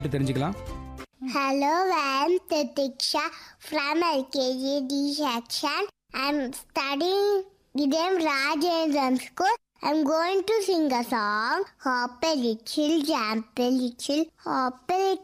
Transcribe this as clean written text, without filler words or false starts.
தெரிஞ்சுக்கலாம். Hello, I'm Tatiksha from LKG D section. I'm studying with them Rajendran School. I'm going to sing a song. Hop a little, jump a little, hop a little.